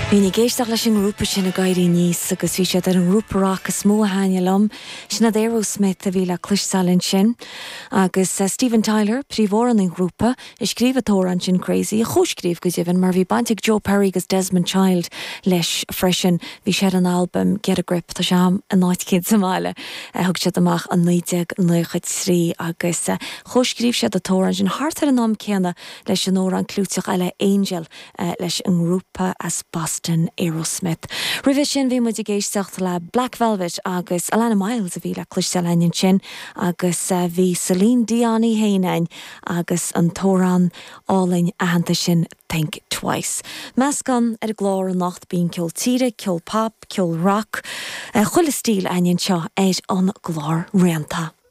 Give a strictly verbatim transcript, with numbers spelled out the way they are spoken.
Bhín géisteach leis an grúpa sin na gaiirí níos agus bhí sé ar an grúparach is mó haine lom sinna Aerosmith a bhí le cluisteáilinn sin agus uh, Steven Tyler príomhór an grúpa is scríbatóir an sin crazy a chúscríomh go dibhann mar bhí bainteach Joe Perry agus Desmond Child leis freisin bhí sé an album Get a Grip tá sé am an náid cin sa máile thug sé amach an naoideag nuachaid trí agus uh, chúscríomh sé atóir an sin hartar an am céanna leis an óra an clúteach eile Angel uh, leis an grúpa as Boston Aerosmith. Rivis sin bhí muid géisteach le Black Velvet agus Alana Miles a bhí le cluisteáilinn sin agus uh, bhí Celine Dion héanain agus an tóran álainn ahananta sin Think Twice. Meascan ar glór an nacht bín ceol tíre, ceol pop, ceol rock, uh, chuile stíl aonn seo éis an glór rianta.